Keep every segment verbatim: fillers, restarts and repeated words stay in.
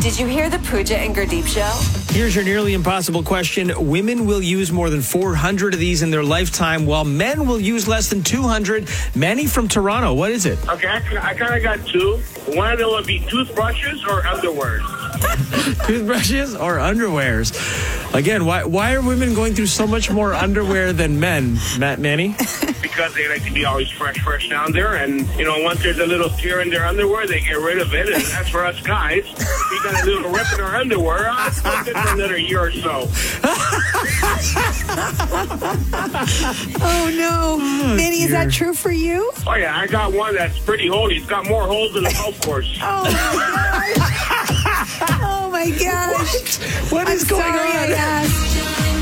Did you hear the Pooja and Gurdeep show? Here's your nearly impossible question. Women will use more than four hundred of these in their lifetime, while men will use less than two hundred. Manny from Toronto, what is it? Okay, I, I kind of got two. One of them would be toothbrushes or underwear. Toothbrushes or underwears? Again, why why are women going through so much more underwear than men, Matt Manny? Because they like to be always fresh, fresh down there. And, you know, once there's a little tear in their underwear, they get rid of it. And that's for us guys. If we got a little rip in our underwear, I'll keep it for another year or so. Oh, no. Oh, Manny, is that true for you? Oh, yeah, I got one that's pretty holy. It's got more holes than a golf course. Oh, my gosh. Oh, my gosh. What is I'm going sorry on? I asked.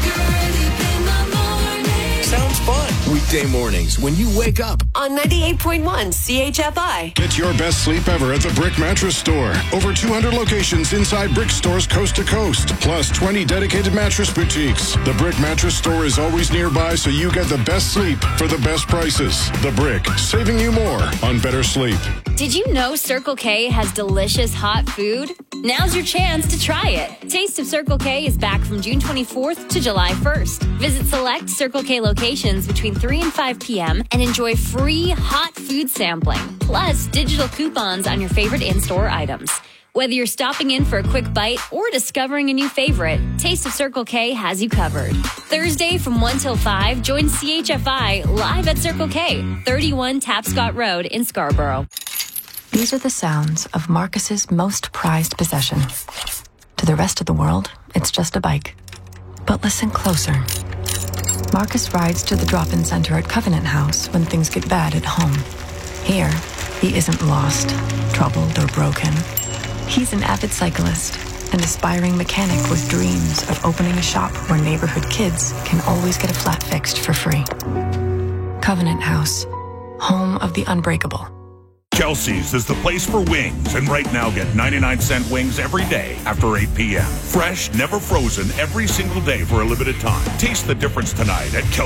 Sounds fun. Weekday mornings when you wake up. On ninety-eight point one C H F I. Get your best sleep ever at the Brick Mattress Store. Over two hundred locations inside Brick stores coast to coast, plus twenty dedicated mattress boutiques. The Brick Mattress Store is always nearby, so you get the best sleep for the best prices. The Brick, saving you more on better sleep. Did you know Circle K has delicious hot food? Now's your chance to try it. Taste of Circle K is back from June twenty-fourth to July first. Visit select Circle K locations between three and five p.m. and enjoy free hot food sampling, plus digital coupons on your favorite in-store items. Whether you're stopping in for a quick bite or discovering a new favorite, Taste of Circle K has you covered. Thursday from one till five, join C H F I live at Circle K, thirty-one Tapscott Road in Scarborough. These are the sounds of Marcus's most prized possession. To the rest of the world, it's just a bike. But listen closer. Marcus rides to the drop-in center at Covenant House when things get bad at home. Here, he isn't lost, troubled, or broken. He's an avid cyclist, an aspiring mechanic with dreams of opening a shop where neighborhood kids can always get a flat fixed for free. Covenant House, home of the unbreakable. Kelsey's is the place for wings, and right now get ninety-nine cent wings every day after eight p.m. Fresh, never frozen, every single day for a limited time. Taste the difference tonight at Kelsey's.